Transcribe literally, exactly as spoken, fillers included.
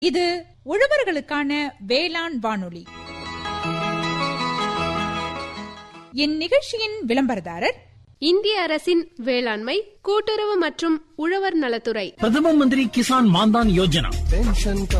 இது உழவர்களுக்கான வேளாண் வானொலி. இந்நிகழ்ச்சியின் விளம்பரதாரர் இந்திய அரசின் வேளாண்மை கூட்டுறவு மற்றும் உழவர் நலத்துறை. பிரதம மந்திரி கிசான் மான்தான் யோஜனா.